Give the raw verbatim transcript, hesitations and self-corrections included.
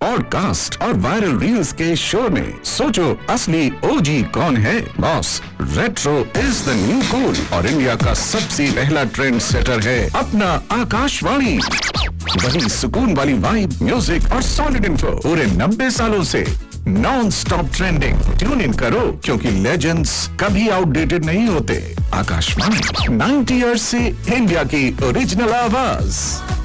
Podcast और viral reels के show में सोचो असली ओजी कौन है। Boss, retro is the new cool और इंडिया का सबसे पहला ट्रेंड सेटर है अपना आकाशवाणी। वही सुकून वाली वाइब, म्यूजिक और सॉलिड इन्फो पूरे नब्बे सालों से non stop trending. Tune in करो क्योंकि लेजेंड्स कभी आउटडेटेड नहीं होते। आकाशवाणी, नाइंटी इयर्स से इंडिया की ओरिजिनल आवाज।